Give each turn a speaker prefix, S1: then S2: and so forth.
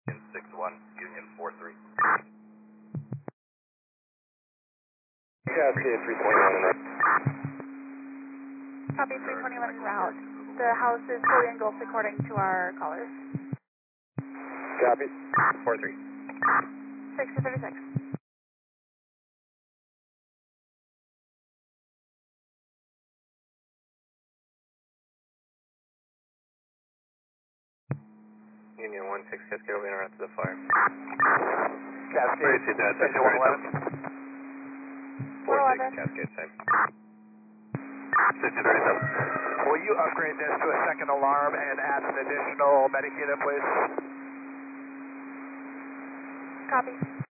S1: 61, Union 43.
S2: Cascade 321 and up.
S3: Copy 321 en route. The house is fully engulfed according to our callers.
S2: Copy. 43.
S3: 6 to 36.
S2: Union 16, Cascade over interrupt to the fire.
S1: Cascade, see that, that's
S3: 111.
S2: 46, Cascade, same.
S1: 6037.
S4: Will you upgrade this to a second alarm and add an additional medic unit, please?
S3: Copy.